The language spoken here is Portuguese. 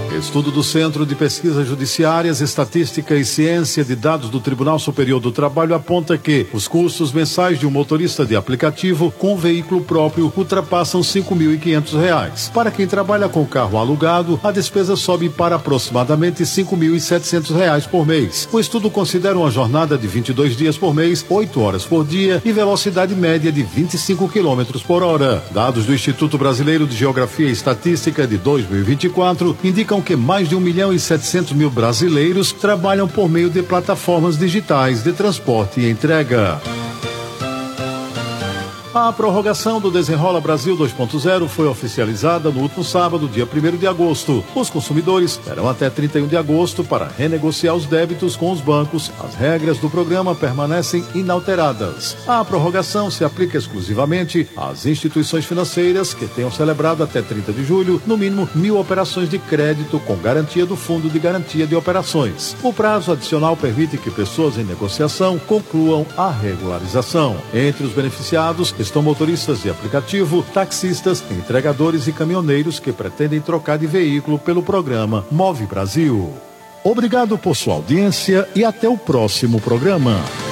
Estudo do Centro de Pesquisas Judiciárias, Estatística e Ciência de Dados do Tribunal Superior do Trabalho aponta que os custos mensais de um motorista de aplicativo com veículo próprio ultrapassam R$ 5.500. Para quem trabalha com carro alugado, a despesa sobe para aproximadamente R$ 5.700 por mês. O estudo considera uma jornada de 22 dias por mês, 8 horas por dia e velocidade média de 25 km por hora. Dados do Instituto Brasileiro de Geografia e Estatística de 2024 indicam que mais de 1.700.000 brasileiros trabalham por meio de plataformas digitais de transporte e entrega. A prorrogação do Desenrola Brasil 2.0 foi oficializada no último sábado, dia 1º de agosto. Os consumidores terão até 31 de agosto para renegociar os débitos com os bancos. As regras do programa permanecem inalteradas. A prorrogação se aplica exclusivamente às instituições financeiras que tenham celebrado até 30 de julho, no mínimo 1.000 operações de crédito com garantia do Fundo de Garantia de Operações. O prazo adicional permite que pessoas em negociação concluam a regularização. Entre os beneficiados estão motoristas de aplicativo, taxistas, entregadores e caminhoneiros que pretendem trocar de veículo pelo programa Move Brasil. Obrigado por sua audiência e até o próximo programa.